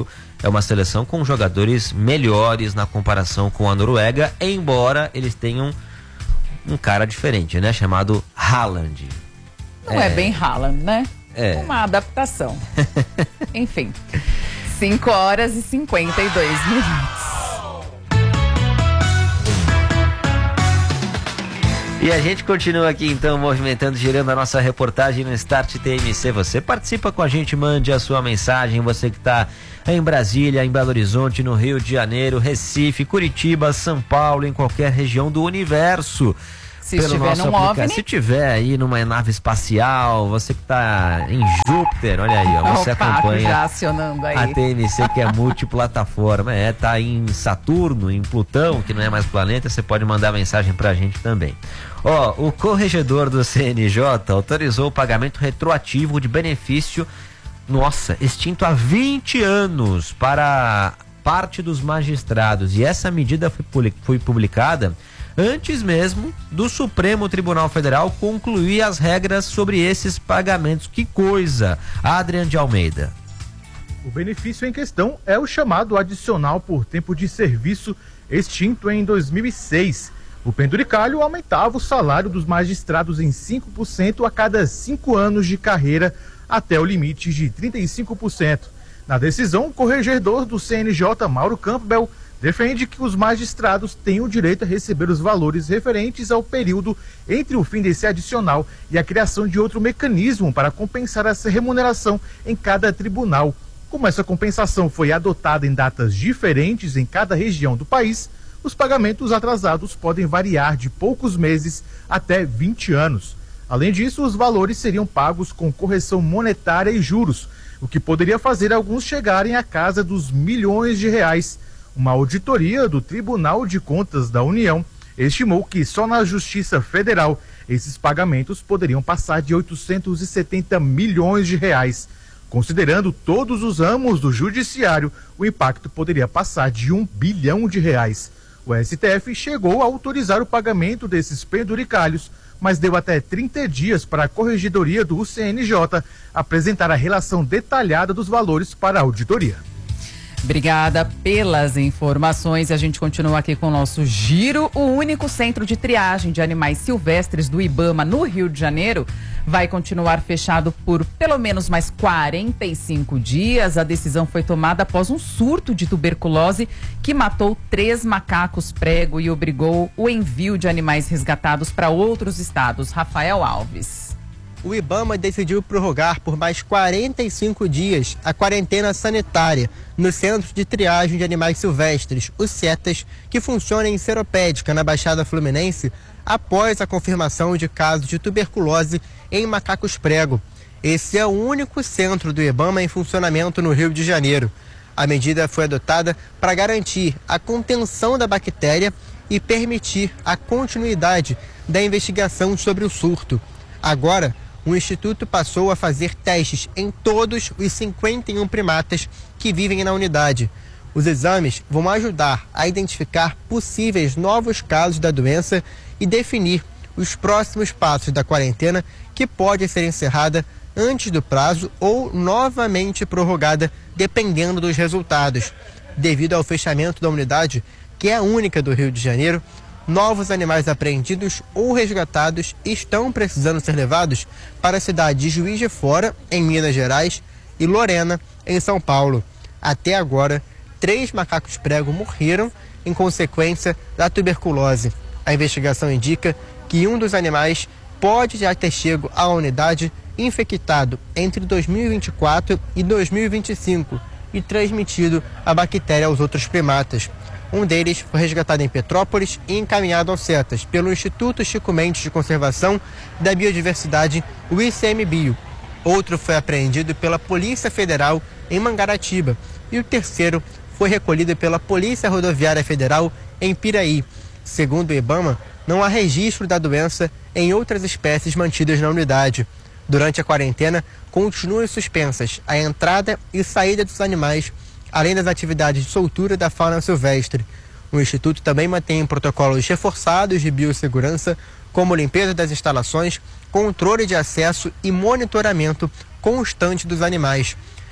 é uma seleção com jogadores melhores na comparação com a Noruega, embora eles tenham um cara diferente, né? Chamado Haaland. Não é, é bem Haaland, né? É. Uma adaptação. Enfim, cinco horas e cinquenta e dois minutos. E a gente continua aqui então movimentando, girando a nossa reportagem no Start T M C. Você participa com a gente, mande a sua mensagem, você que está em Brasília, em Belo Horizonte, no Rio de Janeiro, Recife, Curitiba, São Paulo, em qualquer região do universo. Se estiver num OVNI. Se tiver aí numa nave espacial, você que está em Júpiter, olha aí, ó, você o Paco acompanha já acionando aí. a T M C, que é multiplataforma, é, tá em Saturno, em Plutão, que não é mais planeta, você pode mandar mensagem pra gente também. Ó, o corregedor do C N J autorizou o pagamento retroativo de benefício, nossa, extinto há vinte anos para parte dos magistrados, e essa medida foi, foi publicada antes mesmo do Supremo Tribunal Federal concluir as regras sobre esses pagamentos. Que coisa, Adrian de Almeida. O benefício em questão é o chamado adicional por tempo de serviço, extinto em dois mil e seis. O penduricalho aumentava o salário dos magistrados em cinco por cento a cada cinco anos de carreira, até o limite de trinta e cinco por cento. Na decisão, o corregedor do C N J, Mauro Campbell, defende que os magistrados têm o direito a receber os valores referentes ao período entre o fim desse adicional e a criação de outro mecanismo para compensar essa remuneração em cada tribunal. Como essa compensação foi adotada em datas diferentes em cada região do país, os pagamentos atrasados podem variar de poucos meses até vinte anos. Além disso, os valores seriam pagos com correção monetária e juros, o que poderia fazer alguns chegarem à casa dos milhões de reais. Uma auditoria do Tribunal de Contas da União estimou que só na Justiça Federal esses pagamentos poderiam passar de oitocentos e setenta milhões de reais. Considerando todos os ramos do judiciário, o impacto poderia passar de um bilhão de reais. O S T F chegou a autorizar o pagamento desses penduricalhos, mas deu até trinta dias para a Corregedoria do C N J apresentar a relação detalhada dos valores para a auditoria. Obrigada pelas informações. A gente continua aqui com o nosso giro. O único centro de triagem de animais silvestres do IBAMA no Rio de Janeiro vai continuar fechado por pelo menos mais quarenta e cinco dias. A decisão foi tomada após um surto de tuberculose que matou três macacos prego e obrigou o envio de animais resgatados para outros estados. Rafael Alves. O IBAMA decidiu prorrogar por mais quarenta e cinco dias a quarentena sanitária no Centro de Triagem de Animais Silvestres, o CETAS, que funciona em Seropédica, na Baixada Fluminense, após a confirmação de casos de tuberculose em macacos prego. Esse é o único centro do IBAMA em funcionamento no Rio de Janeiro. A medida foi adotada para garantir a contenção da bactéria e permitir a continuidade da investigação sobre o surto. Agora, o Instituto passou a fazer testes em todos os cinquenta e um primatas que vivem na unidade. Os exames vão ajudar a identificar possíveis novos casos da doença e definir os próximos passos da quarentena, que pode ser encerrada antes do prazo ou novamente prorrogada, dependendo dos resultados. Devido ao fechamento da unidade, que é a única do Rio de Janeiro, novos animais apreendidos ou resgatados estão precisando ser levados para a cidade de Juiz de Fora, em Minas Gerais, e Lorena, em São Paulo. Até agora, três macacos prego morreram em consequência da tuberculose. A investigação indica que um dos animais pode já ter chego à unidade infectado entre dois mil e vinte e quatro e dois mil e vinte e cinco e transmitido a bactéria aos outros primatas. Um deles foi resgatado em Petrópolis e encaminhado ao CETAS pelo Instituto Chico Mendes de Conservação da Biodiversidade, o I C M Bio. Outro foi apreendido pela Polícia Federal em Mangaratiba e o terceiro foi recolhido pela Polícia Rodoviária Federal em Piraí. Segundo o IBAMA, não há registro da doença em outras espécies mantidas na unidade. Durante a quarentena, continuam suspensas a entrada e saída dos animais, além das atividades de soltura da fauna silvestre. O Instituto também mantém protocolos reforçados de biossegurança, como limpeza das instalações, controle de acesso e monitoramento constante dos animais.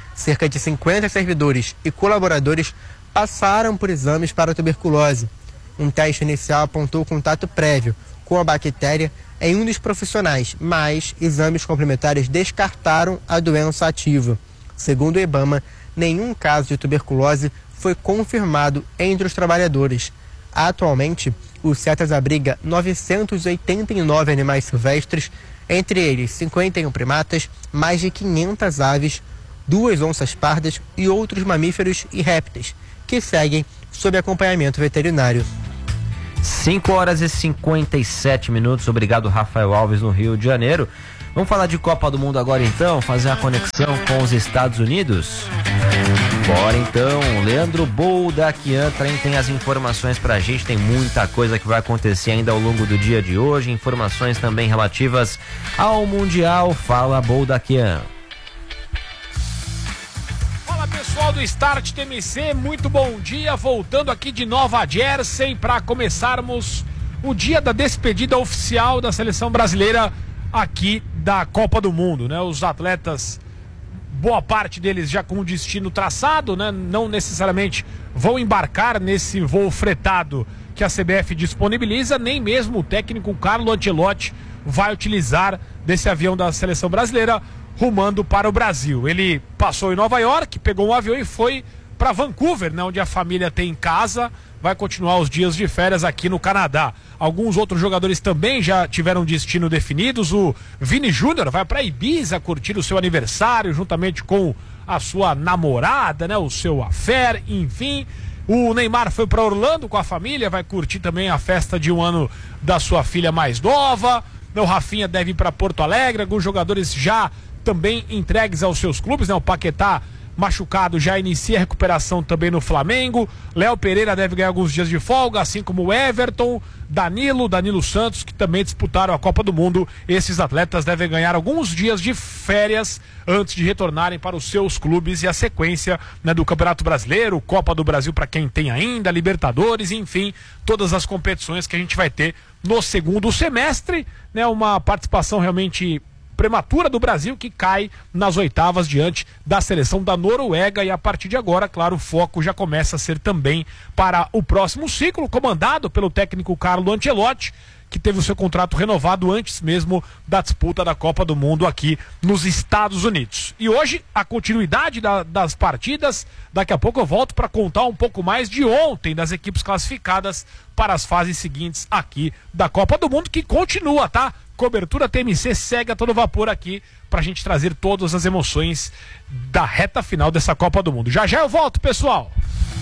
Cerca de cinquenta servidores e colaboradores passaram por exames para a tuberculose. Um teste inicial apontou contato prévio com a bactéria em um dos profissionais, mas exames complementares descartaram a doença ativa. Segundo o IBAMA, nenhum caso de tuberculose foi confirmado entre os trabalhadores. Atualmente, o CETAS abriga novecentos e oitenta e nove animais silvestres, entre eles cinquenta e um primatas, mais de quinhentas aves, duas onças pardas e outros mamíferos e répteis, que seguem sob acompanhamento veterinário. cinco horas e cinquenta e sete minutos. Obrigado, Rafael Alves, no Rio de Janeiro. Vamos falar de Copa do Mundo agora então, fazer a conexão com os Estados Unidos? Bora então, Leandro Boldaquian tem as informações pra gente, tem muita coisa que vai acontecer ainda ao longo do dia de hoje, informações também relativas ao Mundial. Fala, Boldaquian. Fala pessoal do Start T M C, muito bom dia, voltando aqui de Nova Jersey para começarmos o dia da despedida oficial da seleção brasileira aqui da Copa do Mundo, né? Os atletas, boa parte deles já com o destino traçado, né? Não necessariamente vão embarcar nesse voo fretado que a C B F disponibiliza, nem mesmo o técnico Carlo Ancelotti vai utilizar desse avião da seleção brasileira rumando para o Brasil. Ele passou em Nova York, pegou um avião e foi para Vancouver, né, onde a família tem casa, vai continuar os dias de férias aqui no Canadá. Alguns outros jogadores também já tiveram destino definidos. O Vini Júnior vai para Ibiza curtir o seu aniversário juntamente com a sua namorada, né, o seu affair, enfim. O Neymar foi para Orlando com a família, vai curtir também a festa de um ano da sua filha mais nova. O Rafinha deve ir para Porto Alegre, alguns jogadores já também entregues aos seus clubes, né? O Paquetá, machucado, já inicia a recuperação também no Flamengo. Léo Pereira deve ganhar alguns dias de folga, assim como o Everton, Danilo, Danilo Santos, que também disputaram a Copa do Mundo. Esses atletas devem ganhar alguns dias de férias antes de retornarem para os seus clubes e a sequência, né, do Campeonato Brasileiro, Copa do Brasil para quem tem ainda, Libertadores, enfim, todas as competições que a gente vai ter no segundo semestre, né? Uma participação realmente prematura do Brasil, que cai nas oitavas diante da seleção da Noruega, e a partir de agora, claro, o foco já começa a ser também para o próximo ciclo, comandado pelo técnico Carlo Ancelotti, que teve o seu contrato renovado antes mesmo da disputa da Copa do Mundo aqui nos Estados Unidos. E hoje, a continuidade da, das partidas, daqui a pouco eu volto para contar um pouco mais de ontem das equipes classificadas para as fases seguintes aqui da Copa do Mundo, que continua, tá? Cobertura T M C segue a todo vapor aqui pra gente trazer todas as emoções da reta final dessa Copa do Mundo. Já já eu volto, pessoal!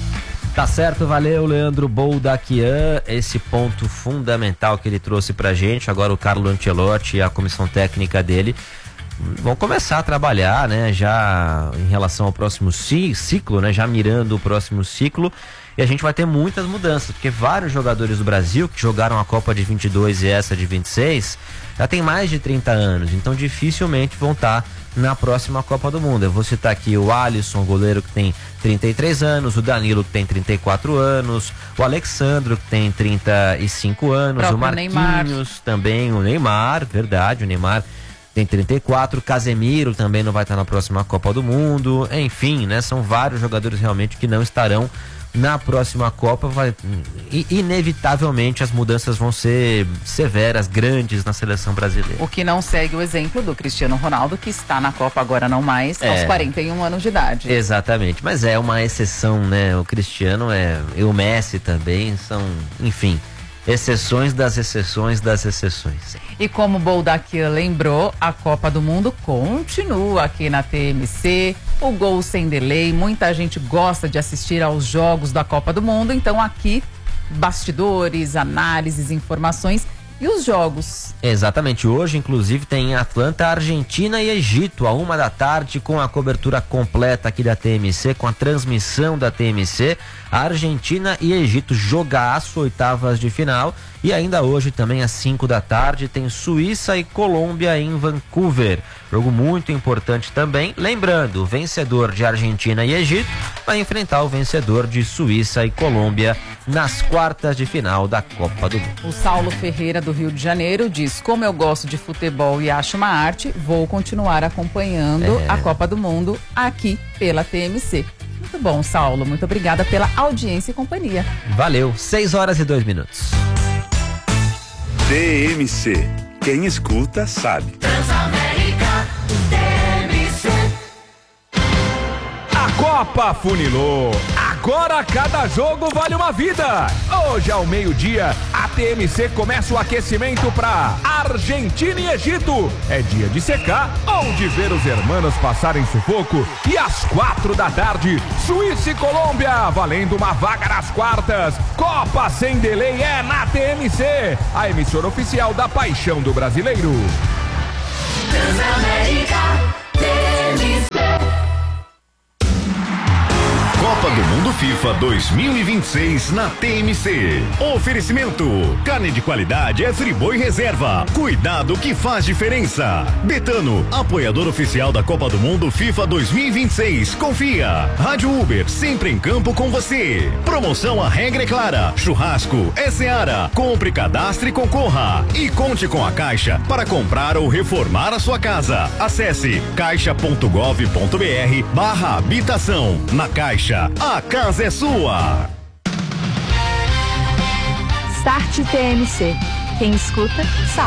Tá certo, valeu, Leandro Boldaquian, esse ponto fundamental que ele trouxe pra gente. Agora o Carlo Ancelotti e a comissão técnica dele vão começar a trabalhar, né, já em relação ao próximo ciclo, né, já mirando o próximo ciclo. E a gente vai ter muitas mudanças, porque vários jogadores do Brasil que jogaram a Copa de vinte e dois e essa de vinte e seis já tem mais de trinta anos, então dificilmente vão estar na próxima Copa do Mundo. Eu vou citar aqui o Alisson, goleiro, que tem trinta e três anos, o Danilo, que tem trinta e quatro anos, o Alexandro, que tem trinta e cinco anos, o Marquinhos Neymar. Também, o Neymar, verdade, o Neymar tem trinta e quatro, Casemiro também não vai estar na próxima Copa do Mundo, enfim, né, são vários jogadores realmente que não estarão na próxima Copa. Vai, inevitavelmente as mudanças vão ser severas, grandes na seleção brasileira. O que não segue o exemplo do Cristiano Ronaldo, que está na Copa agora não mais, é, aos quarenta e um anos de idade. Exatamente, mas é uma exceção, né? O Cristiano é, e o Messi também são, enfim, exceções das exceções das exceções. E como o Boldaquian lembrou, a Copa do Mundo continua aqui na T M C, o gol sem delay, muita gente gosta de assistir aos jogos da Copa do Mundo, então aqui, bastidores, análises, informações e os jogos. Exatamente, hoje inclusive tem Atlanta, Argentina e Egito, a uma da tarde, com a cobertura completa aqui da T M C, com a transmissão da T M C. A Argentina e Egito jogaço, oitavas de final. E ainda hoje também às cinco da tarde tem Suíça e Colômbia em Vancouver, jogo muito importante também. Lembrando, o vencedor de Argentina e Egito vai enfrentar o vencedor de Suíça e Colômbia nas quartas de final da Copa do Mundo. O Saulo Ferreira, do Rio de Janeiro, diz: como eu gosto de futebol e acho uma arte, vou continuar acompanhando É. a Copa do Mundo aqui pela T M C. Muito bom, Saulo. Muito obrigada pela audiência e companhia. Valeu, seis horas e dois minutos. T M C. Quem escuta sabe. Transamérica T M C. A Copa funilou. Agora cada jogo vale uma vida. Hoje ao meio-dia, a T M C começa o aquecimento para Argentina e Egito. É dia de secar ou de ver os hermanos passarem sufoco. E às quatro da tarde, Suíça e Colômbia, valendo uma vaga nas quartas. Copa sem delay é na T M C, a emissora oficial da paixão do brasileiro. Transamérica T M C. Copa do Mundo FIFA dois mil e vinte e seis na T M C. Oferecimento: carne de qualidade é Friboi Reserva. Cuidado que faz diferença. Betano, apoiador oficial da Copa do Mundo FIFA dois mil e vinte e seis. Confia. Rádio Uber, sempre em campo com você. Promoção A Regra é Clara. Churrasco é Seara. Compre, cadastre e concorra. E conte com a Caixa para comprar ou reformar a sua casa. Acesse caixa ponto gov ponto br barra habitação. Na Caixa, a casa é sua. Start T M C. Quem escuta, sabe.